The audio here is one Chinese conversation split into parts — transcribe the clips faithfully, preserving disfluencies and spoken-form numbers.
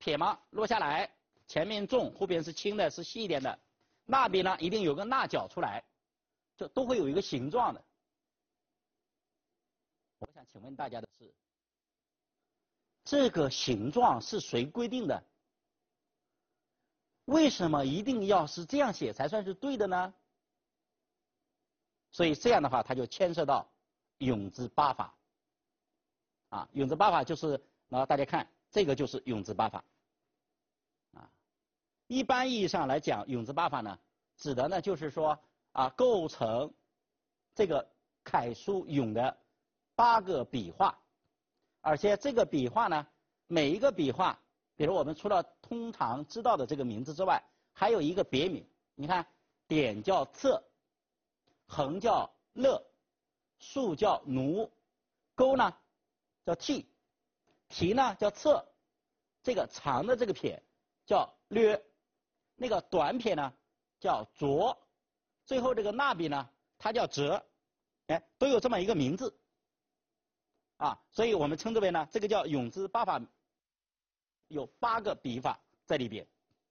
铁嘛，落下来，前面重，后边是轻的，是细一点的。蜡笔呢，一定有个蜡角出来，就都会有一个形状的。我想请问大家的是，这个形状是谁规定的？为什么一定要是这样写才算是对的呢？所以这样的话，它就牵涉到永之八法。啊，永之八法就是，然后大家看，这个就是永之八法。啊，一般意义上来讲，永之八法呢，指的呢就是说啊，构成这个楷书永的八个笔画，而且这个笔画呢，每一个笔画，比如我们除了通常知道的这个名字之外，还有一个别名。你看，点叫侧，横叫勒，竖叫奴，钩呢叫替，提呢叫侧，这个长的这个撇叫略，那个短撇呢叫拙，最后这个蜡笔呢它叫折，哎，都有这么一个名字啊，所以我们称之为呢，这个叫永之八法，有八个笔法在里边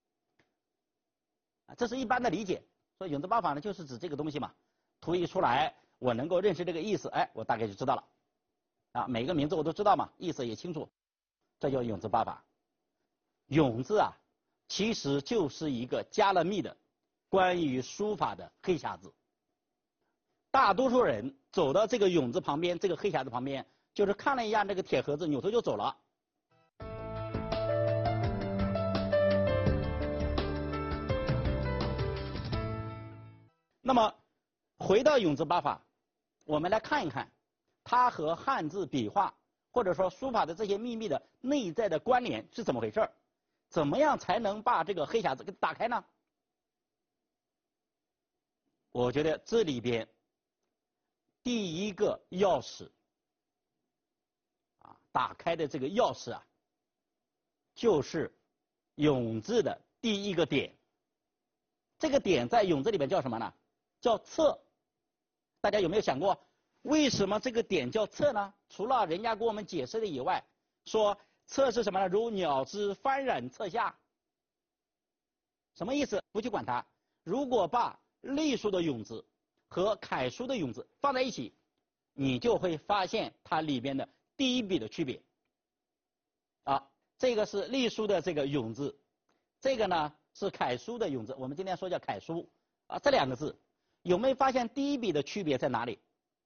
啊，这是一般的理解。所以永之八法呢，就是指这个东西嘛，图一出来，我能够认识这个意思，哎，我大概就知道了。啊，每个名字我都知道嘛，意思也清楚，这叫永之八法。永字啊，其实就是一个加了密的关于书法的黑匣子。大多数人走到这个永字旁边，这个黑匣子旁边，就是看了一眼这个铁盒子，扭头就走了。那么回到永之八法，我们来看一看它和汉字笔画或者说书法的这些秘密的内在的关联是怎么回事？怎么样才能把这个黑匣子给打开呢？我觉得这里边第一个钥匙啊，打开的这个钥匙啊，就是永字的第一个点。这个点在永字里边叫什么呢？叫侧。大家有没有想过，为什么这个点叫侧呢？除了人家给我们解释的以外，说侧是什么呢？如鸟之翻然侧下。什么意思？不去管它。如果把隶书的永字和楷书的永字放在一起，你就会发现它里边的第一笔的区别。啊，这个是隶书的这个永字，这个呢是楷书的永字。我们今天说叫楷书啊，这两个字有没有发现第一笔的区别在哪里？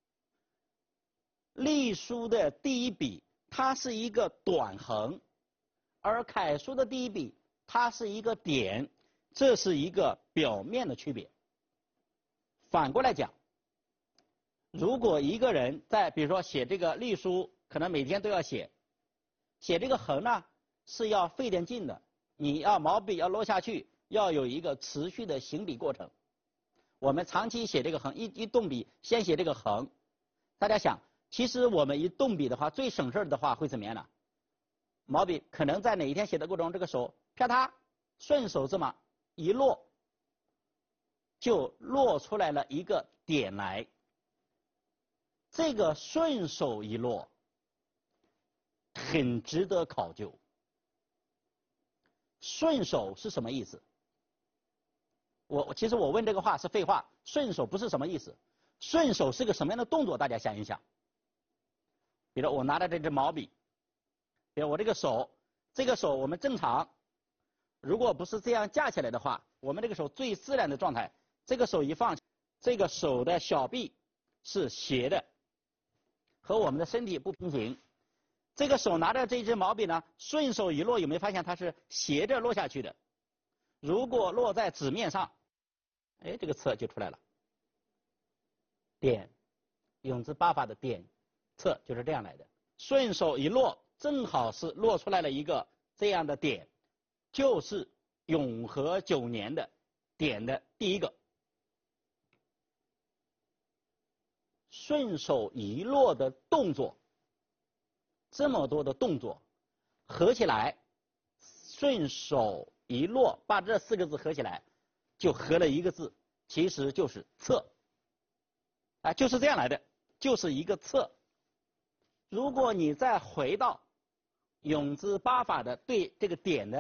隶书的第一笔它是一个短横，而楷书的第一笔它是一个点，这是一个表面的区别。反过来讲，如果一个人在比如说写这个隶书，可能每天都要写，写这个横呢是要费点劲的，你要毛笔要落下去，要有一个持续的行笔过程。我们长期写这个横，一一动笔先写这个横，大家想，其实我们一动笔的话，最省事的话会怎么样呢？毛笔可能在哪一天写的过程中，这个手啪嗒顺手这么一落，就落出来了一个点来。这个顺手一落很值得考究。顺手是什么意思？我其实我问这个话是废话，顺手不是什么意思？顺手是个什么样的动作？大家想一想。比如我拿着这支毛笔，比如我这个手，这个手我们正常，如果不是这样架起来的话，我们这个手最自然的状态，这个手一放，这个手的小臂是斜的，和我们的身体不平行。这个手拿着这支毛笔呢，顺手一落，有没有发现它是斜着落下去的？如果落在纸面上，哎，这个侧就出来了。点，永之八法的点侧就是这样来的。顺手一落，正好是落出来了一个这样的点，就是永和九年的点的第一个。顺手一落的动作，这么多的动作合起来，顺手一落，把这四个字合起来，就合了一个字，其实就是侧。啊，就是这样来的，就是一个侧。如果你再回到永之八法的对这个点的